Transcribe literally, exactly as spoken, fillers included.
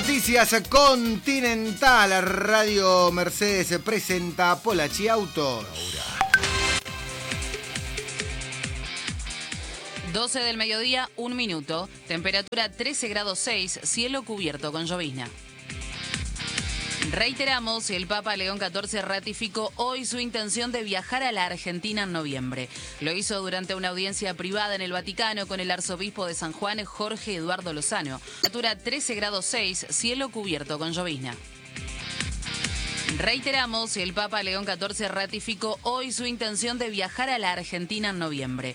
Noticias Continental. Radio Mercedes presenta Polachi Autos. doce del mediodía, un minuto. Temperatura trece grados seis, cielo cubierto con llovizna. Reiteramos, el Papa León catorce ratificó hoy su intención de viajar a la Argentina en noviembre. Lo hizo durante una audiencia privada en el Vaticano con el arzobispo de San Juan, Jorge Eduardo Lozano. Temperatura trece grados seis, cielo cubierto con llovizna. Reiteramos, el Papa León catorce ratificó hoy su intención de viajar a la Argentina en noviembre.